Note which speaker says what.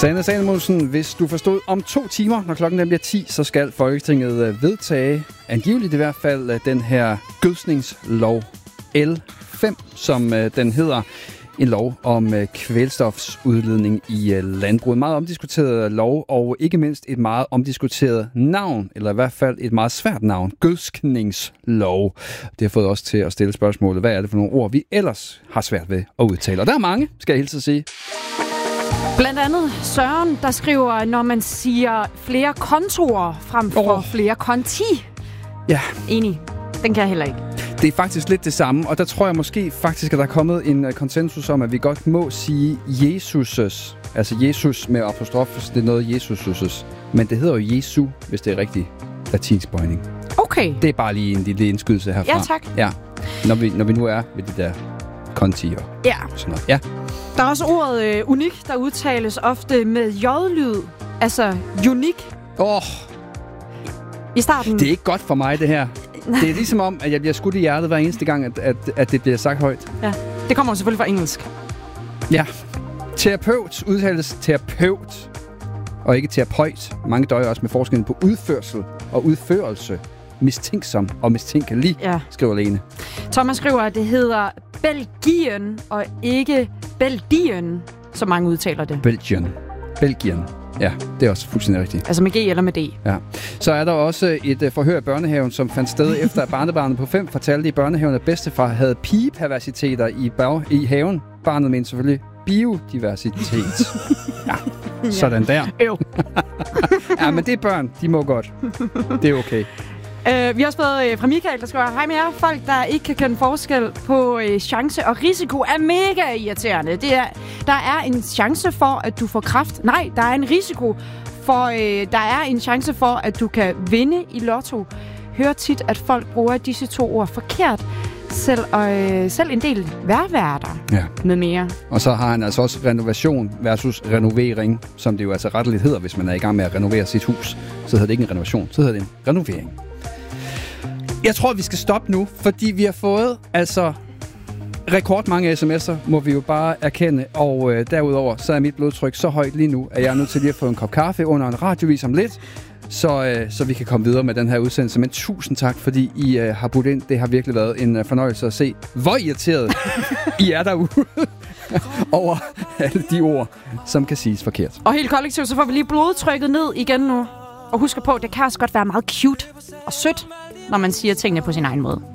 Speaker 1: Sanne Salomonsen, hvis du forstod, om 2 timer, når klokken bliver 10, så skal Folketinget vedtage, angiveligt i hvert fald, den her gødskningslov L5, som den hedder. En lov om kvælstofsudledning i landbruget. Meget omdiskuteret lov, og ikke mindst et meget omdiskuteret navn, eller i hvert fald et meget svært navn. Gødskningslov. Det har fået os til at stille spørgsmålet, hvad er det for nogle ord, vi ellers har svært ved at udtale. Og der er mange, skal jeg hilse at sige.
Speaker 2: Blandt andet Søren, der skriver, når man siger flere kontorer frem for flere konti.
Speaker 1: Ja.
Speaker 2: Enig. Den kan jeg heller ikke.
Speaker 1: Det er faktisk lidt det samme, og der tror jeg måske faktisk, at der er kommet en konsensus om, at vi godt må sige Jesus's. Altså Jesus med apostrof, det er noget Jesus's. Men det hedder jo Jesu, hvis det er rigtig latinsk bøjning.
Speaker 2: Okay.
Speaker 1: Det er bare lige en lille indskydelse herfra.
Speaker 2: Ja, tak.
Speaker 1: Ja, når vi nu er ved de der konti og sådan noget. Ja.
Speaker 2: Der er også ordet unik, der udtales ofte med j-lyd. Altså unik. I starten.
Speaker 1: Det er ikke godt for mig, det her. Det er ligesom om, at jeg bliver skudt i hjertet hver eneste gang, at det bliver sagt højt.
Speaker 2: Ja, det kommer selvfølgelig fra engelsk.
Speaker 1: Ja. Terapeut udtales terapeut, og ikke terapeut. Mange døjer også med forskellen på udførsel og udførelse. Mistænksom og mistænkelig, skriver Lene.
Speaker 2: Thomas skriver, at det hedder Belgien og ikke Belgien, som mange udtaler det.
Speaker 1: Belgien. Ja, det er også fuldstændig rigtigt.
Speaker 2: Altså med G eller med D.
Speaker 1: Ja. Så er der også et forhør i børnehaven, som fandt sted efter, at barnebarnet på 5 fortalte i børnehaven, at bedstefar havde pigeperversiteter i haven. Barnet mente selvfølgelig biodiversitet. Ja, sådan der. Ja, men det er børn. De må godt. Det er okay.
Speaker 2: Vi har også fået fra Michael, der skriver, hej med jer. Folk, der ikke kan kende forskel på chance og risiko, er mega irriterende. Der er en chance for, at du får kræft. Nej, der er en risiko for, der er en chance for, at du kan vinde i lotto. Hører tit, at folk bruger disse 2 ord forkert. Selv en del værværter med mere. Og
Speaker 1: så har han altså også renovation versus renovering, som det jo altså retteligt hedder, hvis man er i gang med at renovere sit hus. Så hedder det ikke en renovation, så hedder det en renovering. Jeg tror, vi skal stoppe nu, fordi vi har fået rekordmange sms'er, må vi jo bare erkende. Og derudover, så er mit blodtryk så højt lige nu, at jeg er nødt til lige at få en kop kaffe under en radiovis om lidt, så vi kan komme videre med den her udsendelse. Men tusind tak, fordi I har budt ind. Det har virkelig været en fornøjelse at se, hvor irriteret I er derude over alle de ord, som kan siges forkert.
Speaker 2: Og helt kollektivt, så får vi lige blodtrykket ned igen nu. Og husk på, det kan også godt være meget cute og sødt, når man siger tingene på sin egen måde.